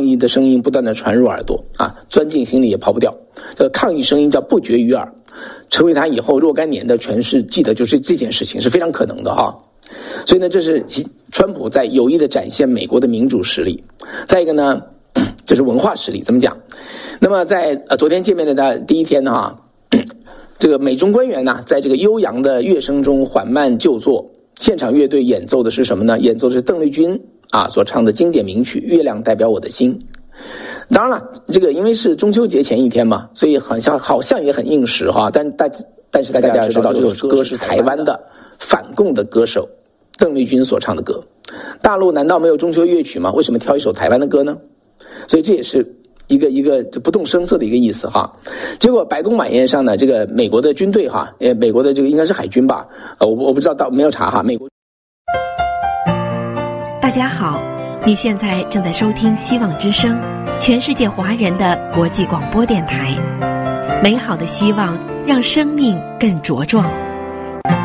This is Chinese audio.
议的声音不断的传入耳朵啊，钻进心里也跑不掉。这个抗议声音叫不绝于耳，成为他以后若干年的诠释记得就是这件事情是非常可能的哈。所以呢，这是川普在有意的展现美国的民主实力。再一个呢，就是文化实力，怎么讲？那么在昨天见面的第一天哈，这个美中官员呢，在这个悠扬的乐声中缓慢就坐，现场乐队演奏的是什么呢？演奏的是邓丽君所唱的经典名曲《月亮代表我的心》。当然了，这个因为是中秋节前一天嘛，所以好像也很应时哈。但是大家要知道，这首歌是台湾的反共的歌手邓丽君所唱的歌。大陆难道没有中秋乐曲吗？为什么挑一首台湾的歌呢？所以这也是一个不动声色的一个意思哈。结果白宫晚宴上呢，这个美国的军队哈，美国的这个应该是海军吧，我不知道没有查哈。美国。 大家好，你现在正在收听希望之声，全世界华人的国际广播电台。美好的希望让生命更茁壮。